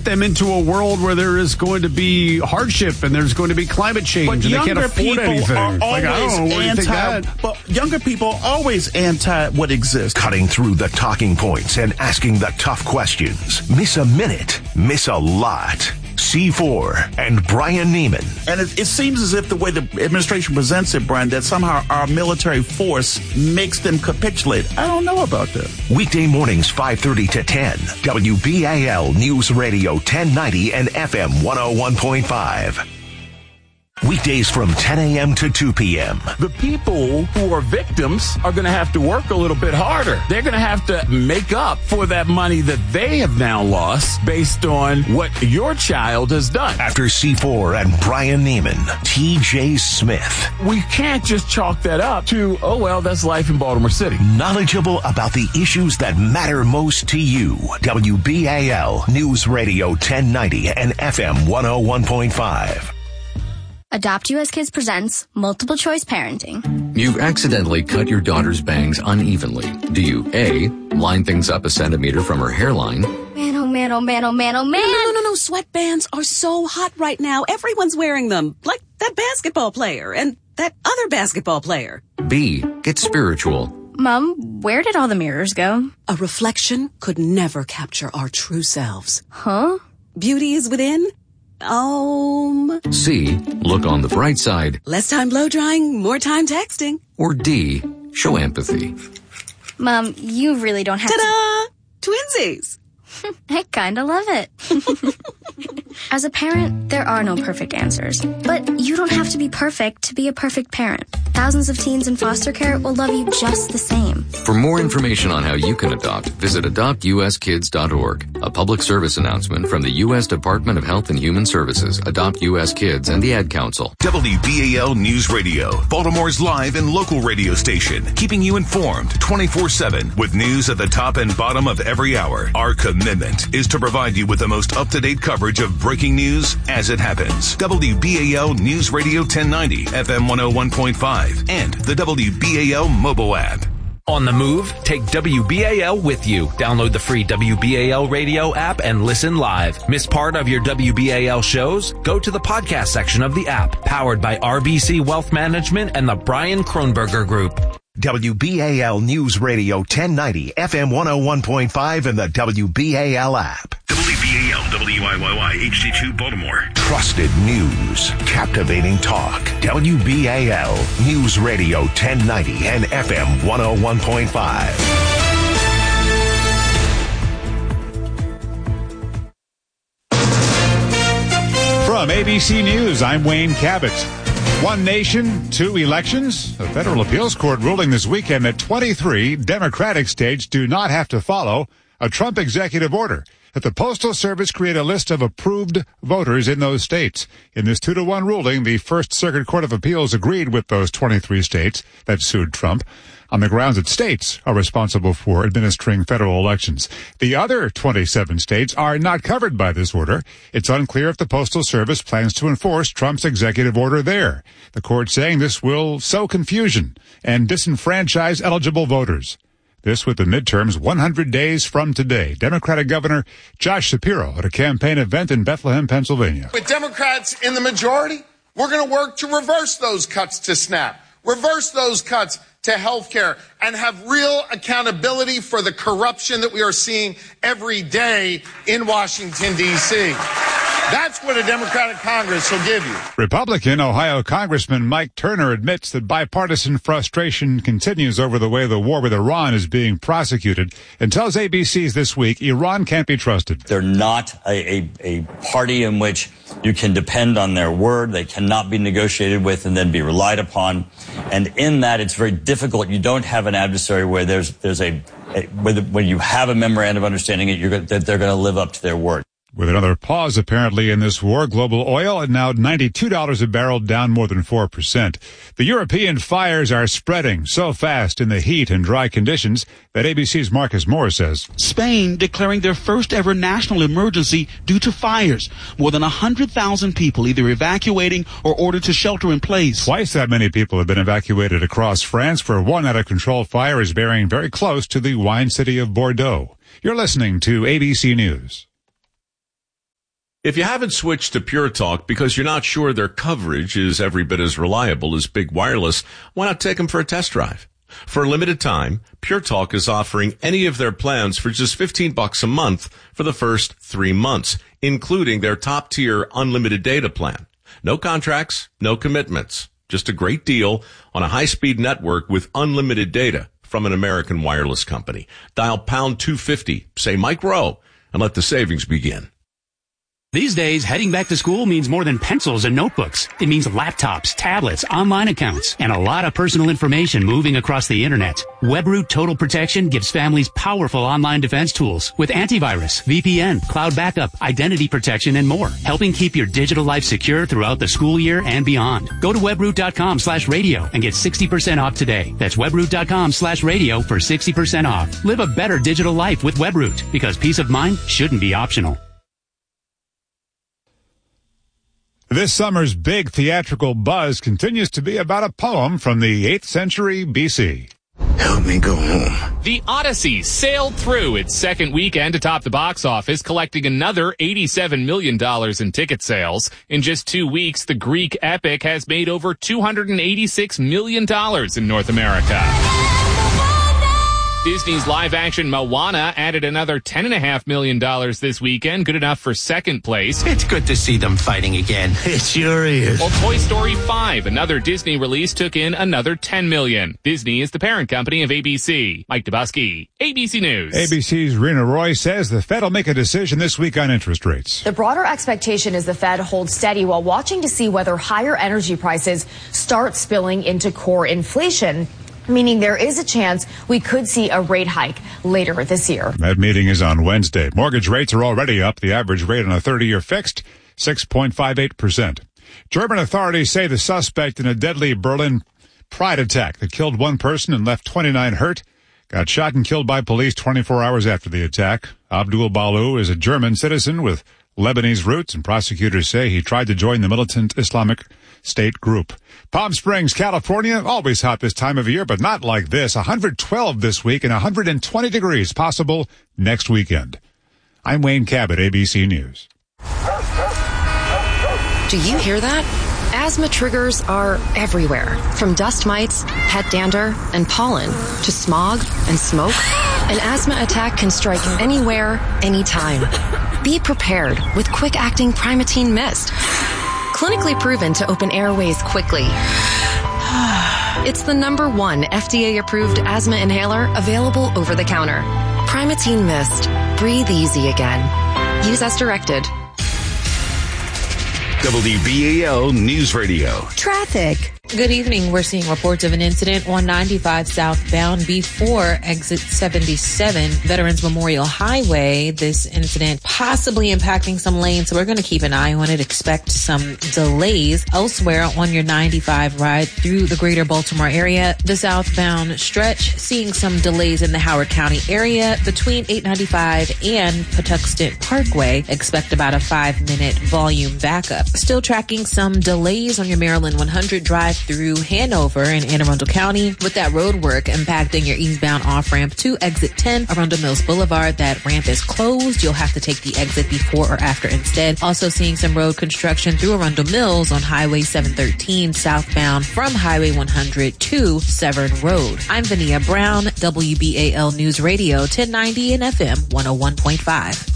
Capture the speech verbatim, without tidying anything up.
them into a world where there is going to be hardship and there's going to be climate change but and they can't afford anything. Are like, I don't know, anti, that? But younger people are always anti what exists. Cutting through the talking points and asking the tough questions. Miss a minute, miss a lot. C four and Brian Neiman. And it, it seems as if the way the administration presents it, Brian, that somehow our military force makes them capitulate. I don't know about that. Weekday mornings, five thirty to ten. W B A L News Radio ten ninety and F M one oh one point five. Weekdays from ten a.m. to two p.m. The people who are victims are going to have to work a little bit harder. They're going to have to make up for that money that they have now lost based on what your child has done. After C four and Brian Neiman, T J Smith. We can't just chalk that up to, oh, well, that's life in Baltimore City. Knowledgeable about the issues that matter most to you. W B A L News Radio ten ninety and F M one oh one point five. Adopt U S Kids presents Multiple Choice Parenting. You've accidentally cut your daughter's bangs unevenly. Do you A, line things up a centimeter from her hairline? Man, oh man, oh man, oh man, oh man! No, no, no, no, sweatbands are so hot right now. Everyone's wearing them. Like that basketball player and that other basketball player. B, get spiritual. Mom, where did all the mirrors go? A reflection could never capture our true selves. Huh? Beauty is within. Um. C, look on the bright side. Less time blow drying, more time texting. Or D, show empathy. Mom, you really don't have Ta-da! to... Twinsies! I kinda love it. As a parent, there are no perfect answers. But you don't have to be perfect to be a perfect parent. Thousands of teens in foster care will love you just the same. For more information on how you can adopt, visit adopt u s kids dot org. A public service announcement from the U S Department of Health and Human Services, Adopt U S Kids, and the Ad Council. W B A L News Radio, Baltimore's live and local radio station, keeping you informed twenty-four seven with news at the top and bottom of every hour. Our commitment is to provide you with the most up-to-date coverage of breaking news as it happens. W B A L News Radio ten ninety, F M one oh one point five, and the W B A L mobile app. On the move, take W B A L with you. Download the free W B A L radio app and listen live. Miss part of your W B A L shows? Go to the podcast section of the app, powered by R B C Wealth Management and the Brian Kronberger Group. W B A L News Radio ten ninety, F M one oh one point five, and the W B A L app. W B A L, W I Y Y, H D two, Baltimore. Trusted news, captivating talk. W B A L News Radio ten ninety and F M one oh one point five. From A B C News, I'm Wayne Cabot. One nation, two elections. A federal appeals court ruling this weekend that twenty-three Democratic states do not have to follow a Trump executive order that the Postal Service create a list of approved voters in those states. In this two to one ruling, the First Circuit Court of Appeals agreed with those twenty-three states that sued Trump on the grounds that states are responsible for administering federal elections. The other twenty-seven states are not covered by this order. It's unclear if the Postal Service plans to enforce Trump's executive order there. The court saying this will sow confusion and disenfranchise eligible voters. This with the midterms one hundred days from today. Democratic Governor Josh Shapiro at a campaign event in Bethlehem, Pennsylvania. With Democrats in the majority, we're going to work to reverse those cuts to SNAP, reverse those cuts to health care, and have real accountability for the corruption that we are seeing every day in Washington, D C That's what a Democratic Congress will give you. Republican Ohio Congressman Mike Turner admits that bipartisan frustration continues over the way the war with Iran is being prosecuted and tells A B C's This Week Iran can't be trusted. They're not a, a, a party in which you can depend on their word. They cannot be negotiated with and then be relied upon. And in that, it's very difficult. You don't have an adversary where there's there's a, a where the, when you have a memorandum of understanding it, you're going, that they're going to live up to their word. With another pause apparently in this war, global oil at now ninety-two dollars a barrel, down more than four percent. The European fires are spreading so fast in the heat and dry conditions that A B C's Marcus Moore says. Spain declaring their first ever national emergency due to fires. More than one hundred thousand people either evacuating or ordered to shelter in place. Twice that many people have been evacuated across France, where one out-of-control fire is bearing very close to the wine city of Bordeaux. You're listening to A B C News. If you haven't switched to Pure Talk because you're not sure their coverage is every bit as reliable as Big Wireless, why not take them for a test drive? For a limited time, Pure Talk is offering any of their plans for just fifteen bucks a month for the first three months, including their top-tier unlimited data plan. No contracts, no commitments. Just a great deal on a high-speed network with unlimited data from an American wireless company. Dial pound two fifty, say Mike Rowe, and let the savings begin. These days, heading back to school means more than pencils and notebooks. It means laptops, tablets, online accounts, and a lot of personal information moving across the internet. WebRoot Total Protection gives families powerful online defense tools with antivirus, V P N, cloud backup, identity protection, and more, helping keep your digital life secure throughout the school year and beyond. Go to webroot.com slash radio and get sixty percent off today. That's webroot.com slash radio for sixty percent off. Live a better digital life with WebRoot, because peace of mind shouldn't be optional. This summer's big theatrical buzz continues to be about a poem from the eighth century B C. Help me go home. The Odyssey sailed through its second weekend atop the box office, collecting another eighty-seven million dollars in ticket sales. In just two weeks, the Greek epic has made over two hundred eighty-six million dollars in North America. Disney's live-action Moana added another ten point five million dollars this weekend, good enough for second place. It's good to see them fighting again. It sure is. Well, Toy Story five, another Disney release, took in another ten million dollars. Disney is the parent company of A B C. Mike Dubusky, A B C News. A B C's Rena Roy says the Fed will make a decision this week on interest rates. The broader expectation is the Fed holds steady while watching to see whether higher energy prices start spilling into core inflation, meaning there is a chance we could see a rate hike later this year. That meeting is on Wednesday. Mortgage rates are already up. The average rate on a thirty-year fixed, six point five eight percent. German authorities say the suspect in a deadly Berlin Pride attack that killed one person and left twenty-nine hurt got shot and killed by police twenty-four hours after the attack. Abdul Balu is a German citizen with Lebanese roots, and prosecutors say he tried to join the militant Islamic State group. Palm Springs, California, always hot this time of year, but not like this. one hundred twelve this week and one hundred twenty degrees possible next weekend. I'm Wayne Cabot, A B C News. Do you hear that? Asthma triggers are everywhere, from dust mites, pet dander, and pollen, to smog and smoke. An asthma attack can strike anywhere, anytime. Be prepared with quick-acting Primatene Mist. Clinically proven to open airways quickly. It's the number one F D A-approved asthma inhaler available over the counter. Primatene Mist. Breathe easy again. Use as directed. W B A L News Radio. Traffic. Good evening. We're seeing reports of an incident on ninety-five southbound before exit seventy-seven, Veterans Memorial Highway. This incident possibly impacting some lanes, so we're going to keep an eye on it. Expect some delays elsewhere on your ninety-five ride through the greater Baltimore area. The southbound stretch, seeing some delays in the Howard County area between eight ninety-five and Patuxent Parkway. Expect about a five-minute volume backup. Still tracking some delays on your Maryland one hundred drive through Hanover in Anne Arundel County, with that road work impacting your eastbound off-ramp to exit ten Arundel Mills Boulevard. That ramp is closed. You'll have to take the exit before or after instead. Also seeing some road construction through Arundel Mills on Highway seven thirteen southbound from Highway one hundred to Severn Road. I'm Vania Brown, W B A L News Radio ten ninety and F M one oh one point five.